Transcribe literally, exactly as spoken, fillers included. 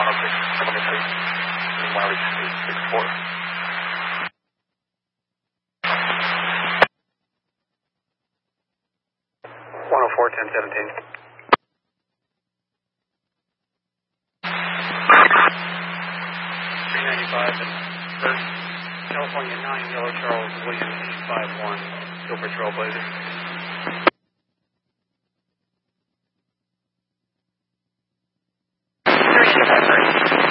oh six, seven three, mileage eight six four. one oh four, ten seventeen. three ninety-five and First, California nine, Yellow Charles, William eight five one, Silver Trailblazer.